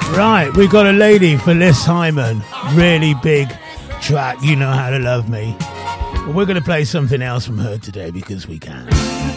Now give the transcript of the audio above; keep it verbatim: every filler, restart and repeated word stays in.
Right, we've got a lady for Liz Hyman. Really big track, You Know How to Love Me. But we're going to play something else from her today because we can.